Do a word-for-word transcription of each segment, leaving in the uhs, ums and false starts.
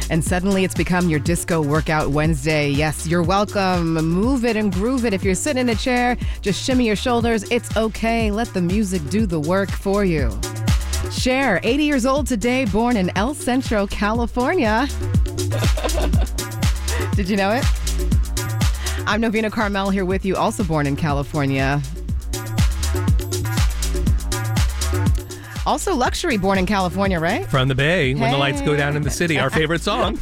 and suddenly it's become your Disco Workout Wednesday. Yes, you're welcome. Move it and groove it. If you're sitting in a chair, just shimmy your shoulders. It's okay. Let the music do the work for you. Cher, eighty years old today, born in El Centro, California. Did you know it? I'm Novena Carmel here with you, also born in California. Also Luxury, born in California, right? From the Bay, hey. When the lights go down in the city, our favorite song.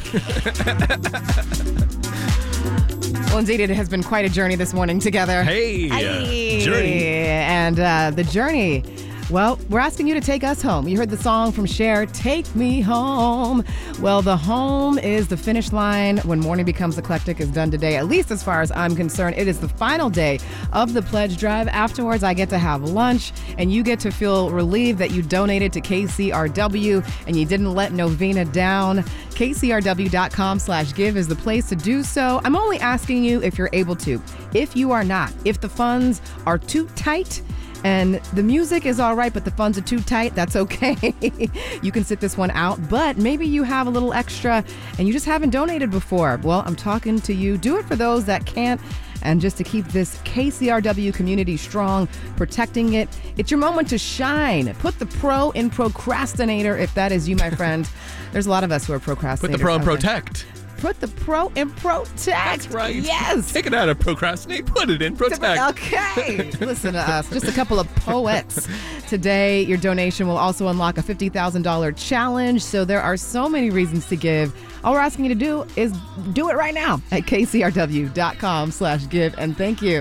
Well, indeed, it has been quite a journey this morning together. Hey, hey. Uh, journey. And uh, the journey, well, we're asking you to take us home. You heard the song from Cher, Take Me Home. Well, the home is the finish line when Morning Becomes Eclectic is done today, at least as far as I'm concerned. It is the final day of the pledge drive. Afterwards, I get to have lunch, and you get to feel relieved that you donated to K C R W and you didn't let Novena down. K C R W dot com slash give is the place to do so. I'm only asking you if you're able to. If you are not, if the funds are too tight, and the music is all right, but the funds are too tight, that's okay. You can sit this one out, but maybe you have a little extra and you just haven't donated before. Well, I'm talking to you. Do it for those that can't. And just to keep this K C R W community strong, protecting it, it's your moment to shine. Put the pro in procrastinator, if that is you, my friend. There's a lot of us who are procrastinators. Put the pro in protect. Put the pro in protect. That's right. Yes. Take it out of procrastinate, put it in protect. Okay. Listen to us. Just a couple of poets. Today, your donation will also unlock a fifty thousand dollars challenge. So there are so many reasons to give. All we're asking you to do is do it right now at K C R W dot com slash give. And thank you.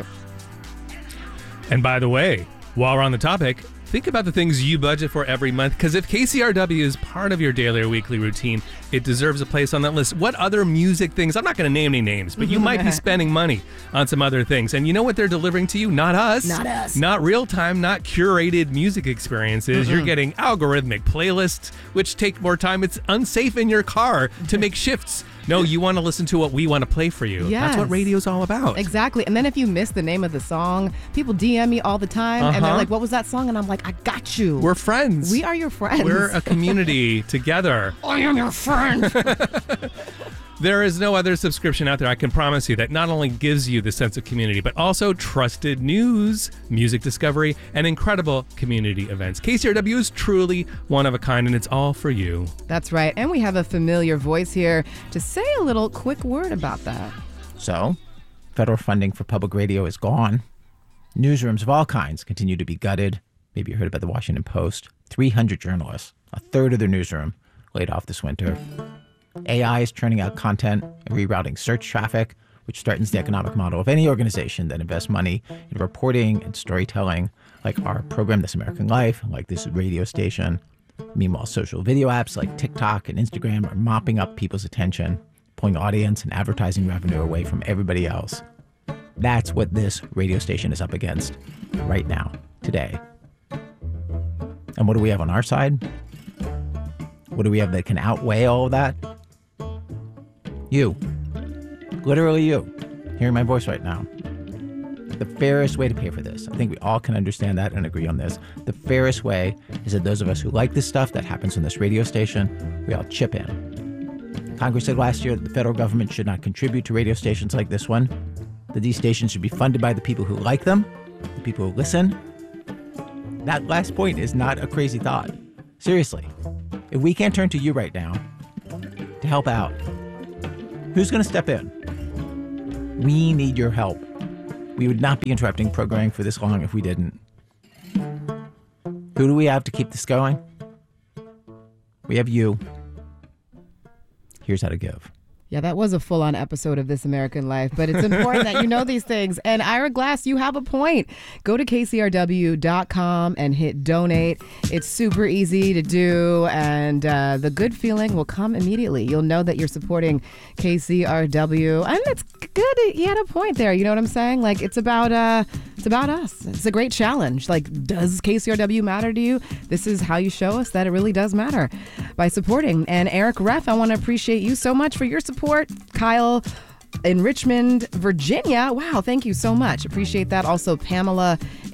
And by the way, while we're on the topic, think about the things you budget for every month, because if K C R W is part of your daily or weekly routine, it deserves a place on that list. What other music things? I'm not going to name any names, but you might be spending money on some other things. And you know what they're delivering to you? Not us. Not us. Not real time, not curated music experiences. Mm-hmm. You're getting algorithmic playlists, which take more time. It's unsafe in your car to make shifts. No, you want to listen to what we want to play for you. Yes. That's what radio's all about. Exactly. And then if you miss the name of the song, people D M me all the time, uh-huh. and they're like, what was that song? And I'm like, I got you. We're friends. We are your friends. We're a community together. I am your friend. There is no other subscription out there, I can promise you, that not only gives you the sense of community, but also trusted news, music discovery, and incredible community events. K C R W is truly one of a kind, and it's all for you. That's right. And we have a familiar voice here to say a little quick word about that. So, federal funding for public radio is gone. Newsrooms of all kinds continue to be gutted. Maybe you heard about the Washington Post. three hundred journalists, a third of their newsroom, laid off this winter. A I is churning out content and rerouting search traffic, which threatens the economic model of any organization that invests money in reporting and storytelling, like our program, This American Life, like this radio station. Meanwhile, social video apps like TikTok and Instagram are mopping up people's attention, pulling audience and advertising revenue away from everybody else. That's what this radio station is up against right now, today. And what do we have on our side? What do we have that can outweigh all of that? You. Literally you. Hearing my voice right now. The fairest way to pay for this, I think we all can understand that and agree on this. The fairest way is that those of us who like this stuff that happens on this radio station, we all chip in. Congress said last year that the federal government should not contribute to radio stations like this one, that these stations should be funded by the people who like them, the people who listen. That last point is not a crazy thought. Seriously, if we can't turn to you right now to help out, who's going to step in? We need your help. We would not be interrupting programming for this long if we didn't. Who do we have to keep this going? We have you. Here's how to give. Yeah, that was a full-on episode of This American Life, but it's important that you know these things. And Ira Glass, you have a point. Go to K C R W dot com and hit donate. It's super easy to do, and uh, the good feeling will come immediately. You'll know that you're supporting K C R W, and it's good. You had a point there. You know what I'm saying? Like, it's about uh, it's about us. It's a great challenge. Like, does K C R W matter to you? This is how you show us that it really does matter, by supporting. And Eric Reff, I want to appreciate you so much for your support. Kyle in Richmond, Virginia. Wow, thank you so much. Appreciate that. Also, Pamela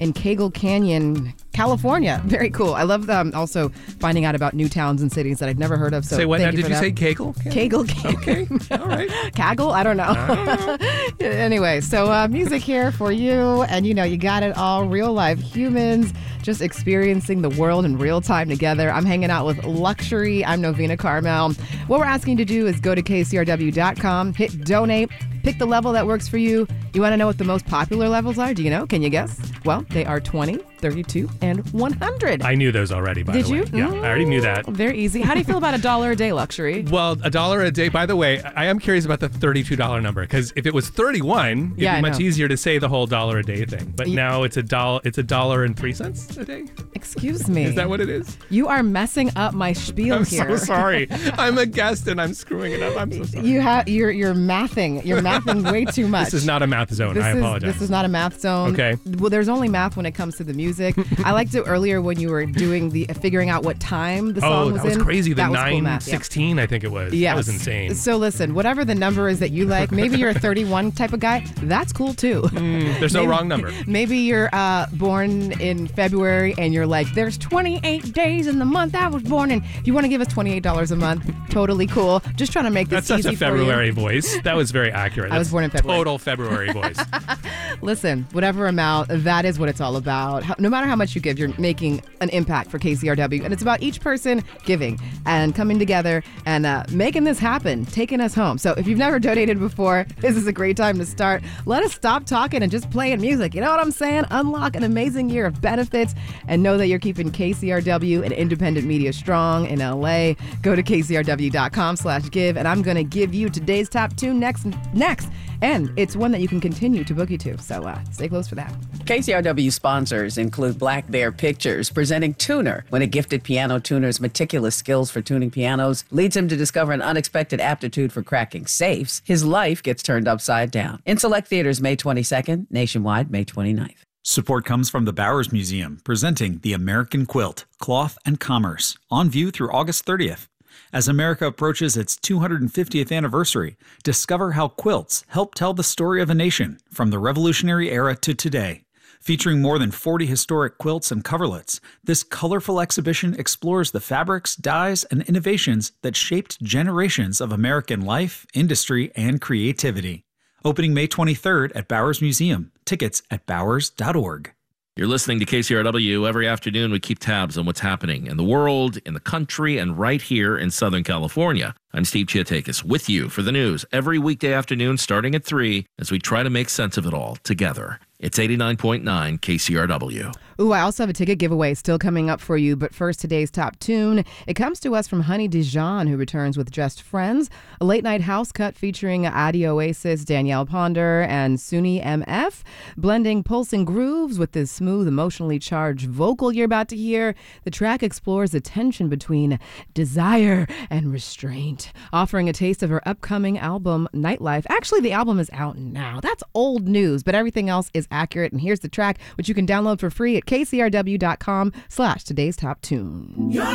in Cagle Canyon, California. Very cool. I love um, also finding out about new towns and cities that I'd never heard of. So say what now? thank you Did for you that. say Cagle? Cagle Canyon. Okay. All right. Kaggle? I don't know. I don't know. Anyway, so uh, music here for you. And, you know, you got it all. Real life humans just experiencing the world in real time together. I'm hanging out with Luxury. I'm Novena Carmel. What we're asking you to do is go to K C R W dot com, hit donate, pick the level that works for you. You want to know what the most popular levels are? Do you know? Can you guess? Well, they are twenty, thirty-two, and one hundred. I knew those already, by Did the way. you? Yeah, I already knew that. Very easy. How do you feel about a dollar a day, Luxury? Well, a dollar a day. By the way, I am curious about the thirty-two dollars number, because if it was thirty-one, it'd Yeah, be I much know. easier to say the whole dollar a day thing. But Ye- now it's a dollar. It's a dollar and three cents a day. Excuse me. Is that what it is? You are messing up my spiel I'm here. so sorry. I'm a guest and I'm screwing it up. I'm so sorry. You have you're you're mathing. You're mathing way too much. This is not a math zone. This I is, apologize. This is not a math zone. Okay. Well, there's only math when it comes to the music. I liked it earlier when you were doing the figuring out what time the song oh, was that was in. crazy. The That was cool nine math, yeah. sixteen, I think it was. Yes. That was insane. So listen, whatever the number is that you like, maybe you're a thirty-one type of guy. That's cool too. Mm, there's no Maybe- wrong number. Maybe you're uh, born in February and you're like, there's twenty-eight days in the month I was born in. If you want to give us twenty-eight dollars a month, totally cool. Just trying to make this That's easy such a for you. February voice. That was very accurate. I was That's born in February. Total February voice. Listen, whatever amount, that is what it's all about. How, no matter how much you give, you're making an impact for K C R W. And it's about each person giving and coming together and uh, making this happen, taking us home. So if you've never donated before, this is a great time to start. Let us stop talking and just playing music. You know what I'm saying? Unlock an amazing year of benefits and know that you're keeping K C R W and independent media strong in L A. Go to K C R W dot com slash give, and I'm going to give you today's top tune next. next. And it's one that you can continue to boogie to. So uh, stay close for that. K C R W sponsors include Black Bear Pictures, presenting Tuner. When a gifted piano tuner's meticulous skills for tuning pianos leads him to discover an unexpected aptitude for cracking safes, his life gets turned upside down. In select theaters May twenty-second, nationwide May twenty-ninth. Support comes from the Bowers Museum, presenting The American Quilt, Cloth and Commerce, on view through August thirtieth. As America approaches its two hundred fiftieth anniversary, discover how quilts help tell the story of a nation from the Revolutionary era to today. Featuring more than forty historic quilts and coverlets, this colorful exhibition explores the fabrics, dyes, and innovations that shaped generations of American life, industry, and creativity. Opening May twenty-third at Bowers Museum. Tickets at bowers dot org. You're listening to K C R W. Every afternoon, we keep tabs on what's happening in the world, in the country, and right here in Southern California. I'm Steve Chiatakis with you for the news every weekday afternoon starting at three as we try to make sense of it all together. It's eighty-nine point nine K C R W. Ooh, I also have a ticket giveaway still coming up for you. But first, today's top tune. It comes to us from Honey Dijon, who returns with Just Friends, a late-night house cut featuring Adi Oasis, Danielle Ponder, and Suni M F, blending pulsing grooves with this smooth, emotionally charged vocal you're about to hear. The track explores the tension between desire and restraint, offering a taste of her upcoming album, Nightlife. Actually, the album is out now. That's old news, but everything else is accurate. And here's the track, which you can download for free at K C R W dot com slash today's top tune.